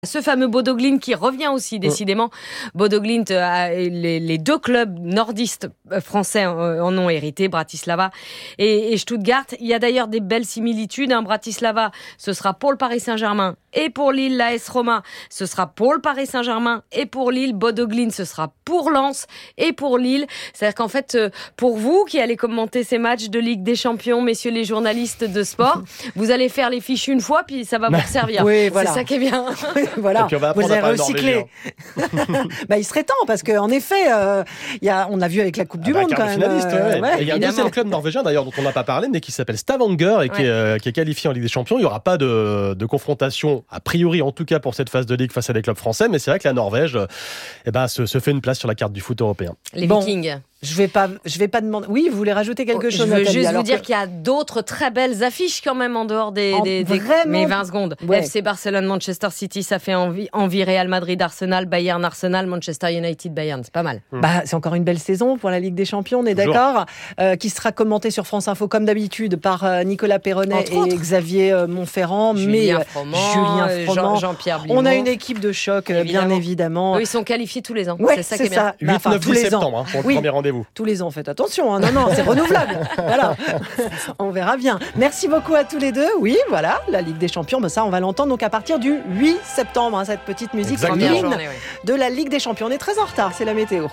Ce fameux Bodo Glimt qui revient aussi, décidément. Bodo Glimt, les deux clubs nordistes français en ont hérité, Bratislava et Stuttgart. Il y a d'ailleurs des belles similitudes. Bratislava, ce sera pour le Paris Saint-Germain et pour Lille. L'AS Roma, ce sera pour le Paris Saint-Germain et pour Lille. Bodo Glimt, ce sera pour Lens et pour Lille. C'est-à-dire qu'en fait, pour vous qui allez commenter ces matchs de Ligue des Champions, messieurs les journalistes de sport, vous allez faire les fiches une fois, puis ça va vous servir. Oui, voilà. C'est ça qui est bien. Voilà, vous avez recyclé. Il serait temps, parce qu'en effet, on a vu avec la Coupe du Monde quand même. Il y a un deuxième club norvégien d'ailleurs dont on n'a pas parlé, mais qui s'appelle Stavanger et qui est qualifié en Ligue des Champions. Il n'y aura pas de confrontation, a priori en tout cas pour cette phase de Ligue face à des clubs français, mais c'est vrai que la Norvège se fait une place sur la carte du foot européen. Les Vikings. Je vais pas demander. Oui, vous voulez rajouter quelque chose? Je veux juste vous dire qu'il y a d'autres très belles affiches quand même en dehors des mais 20 secondes. Ouais. FC Barcelone, Manchester City, ça fait envie Real Madrid, Arsenal, Bayern, Arsenal, Manchester United, Bayern, c'est pas mal. C'est encore une belle saison pour la Ligue des Champions, on est d'accord, qui sera commentée sur France Info comme d'habitude par Nicolas Perronnet et Xavier Montferrand, Julien Froment, Jean-Pierre Blimont. On a une équipe de choc, bien évidemment. Eux, ils sont qualifiés tous les ans. Ouais, c'est ça qui est bien. 8-9 septembre pour le premier rendez-vous. Tous les ans, faites attention. Non, c'est renouvelable. Voilà. On verra bien. Merci beaucoup à tous les deux. Oui, voilà, la Ligue des Champions, ça, on va l'entendre donc à partir du 8 septembre, cette petite musique de la Ligue des Champions. On est très en retard, c'est la météo.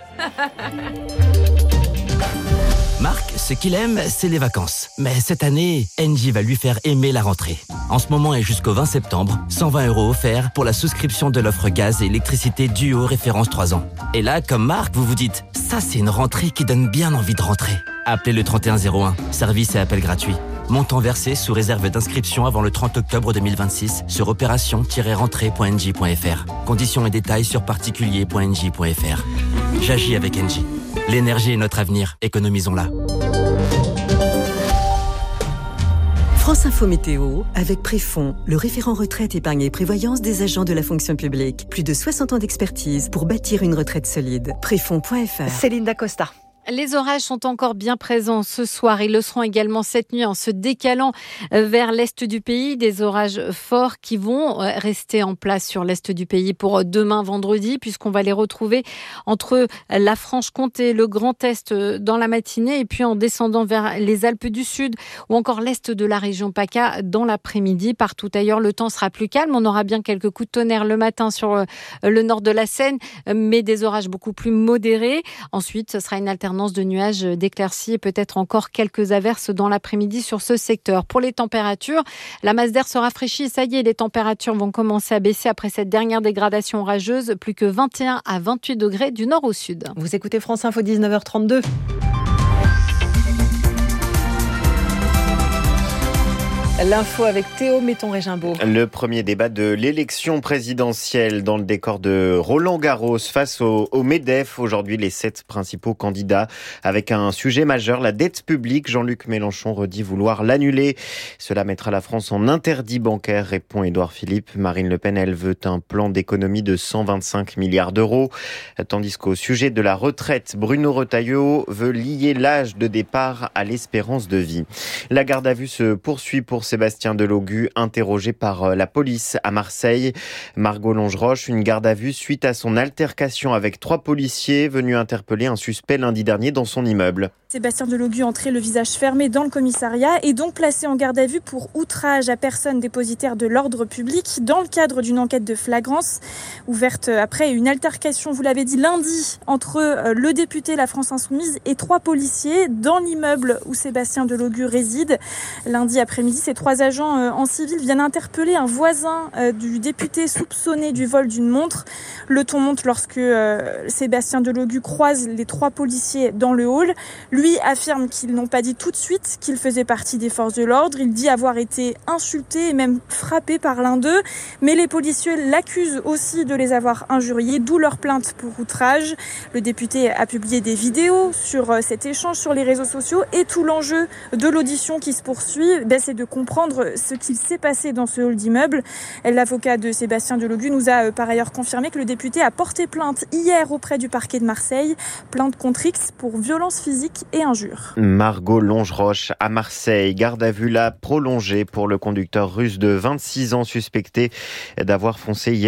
Marc, ce qu'il aime, c'est les vacances. Mais cette année, Engie va lui faire aimer la rentrée. En ce moment et jusqu'au 20 septembre, 120 € offerts pour la souscription de l'offre gaz et électricité Duo référence 3 ans. Et là, comme Marc, vous vous dites, ça c'est une rentrée qui donne bien envie de rentrer. Appelez le 3101, service et appel gratuit. Montant versé sous réserve d'inscription avant le 30 octobre 2026 sur opération-rentrée.engie.fr. Conditions et détails sur particulier.engie.fr. J'agis avec Engie. L'énergie est notre avenir, économisons-la. France Info Météo avec Préfond, le référent retraite, épargne et prévoyance des agents de la fonction publique. Plus de 60 ans d'expertise pour bâtir une retraite solide. Préfond.fr. Céline Dacosta. Les orages sont encore bien présents ce soir. Ils le seront également cette nuit en se décalant vers l'est du pays. Des orages forts qui vont rester en place sur l'est du pays pour demain vendredi, puisqu'on va les retrouver entre la Franche-Comté, le Grand Est dans la matinée et puis en descendant vers les Alpes du Sud ou encore l'est de la région PACA dans l'après-midi. Partout ailleurs, le temps sera plus calme. On aura bien quelques coups de tonnerre le matin sur le nord de la Seine, mais des orages beaucoup plus modérés. Ensuite, ce sera une alternance de nuages, d'éclaircies et peut-être encore quelques averses dans l'après-midi sur ce secteur. Pour les températures, la masse d'air se rafraîchit. Ça y est, les températures vont commencer à baisser après cette dernière dégradation orageuse. Plus que 21 à 28 degrés du nord au sud. Vous écoutez France Info, 19h32. L'info avec Théo Metton-Régimbaud. Le premier débat de l'élection présidentielle dans le décor de Roland-Garros face au MEDEF. Aujourd'hui, les 7 principaux candidats avec un sujet majeur, la dette publique. Jean-Luc Mélenchon redit vouloir l'annuler. Cela mettra la France en interdit bancaire, répond Édouard Philippe. Marine Le Pen, elle veut un plan d'économie de 125 milliards d'euros. Tandis qu'au sujet de la retraite, Bruno Retailleau veut lier l'âge de départ à l'espérance de vie. La garde à vue se poursuit pour Sébastien Delogu, interrogé par la police à Marseille. Margot Longeroche, une garde à vue suite à son altercation avec 3 policiers venus interpeller un suspect lundi dernier dans son immeuble. Sébastien Delogu entré le visage fermé dans le commissariat et donc placé en garde à vue pour outrage à personne dépositaire de l'ordre public dans le cadre d'une enquête de flagrance ouverte après une altercation, vous l'avez dit, lundi entre le député La France Insoumise et 3 policiers dans l'immeuble où Sébastien Delogu réside. Lundi après-midi, ces 3 agents en civil viennent interpeller un voisin du député soupçonné du vol d'une montre. Le ton monte lorsque Sébastien Delogu croise les 3 policiers dans le hall. Lui affirme qu'ils n'ont pas dit tout de suite qu'il faisait partie des forces de l'ordre. Il dit avoir été insulté et même frappé par l'un d'eux. Mais les policiers l'accusent aussi de les avoir injuriés, d'où leur plainte pour outrage. Le député a publié des vidéos sur cet échange sur les réseaux sociaux et tout l'enjeu de l'audition qui se poursuit, c'est de comprendre ce qu'il s'est passé dans ce hall d'immeuble. L'avocat de Sébastien Delogu nous a par ailleurs confirmé que le député a porté plainte hier auprès du parquet de Marseille, plainte contre X pour violence physique et injure. Margot Longeroche à Marseille, garde à vue là prolongée pour le conducteur russe de 26 ans suspecté d'avoir foncé hier